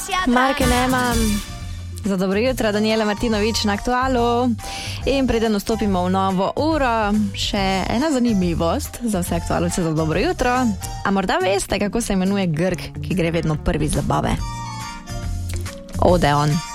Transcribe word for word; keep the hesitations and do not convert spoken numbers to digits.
Marke nemam. Za dobro jutro, Daniela Martinović na Aktualu. In preden vstopimo v novo uro, še ena zanimivost za vse aktualce za dobro jutro. A morda veste, kako se imenuje Grk, ki gre vedno prvi z zabave? Odeon.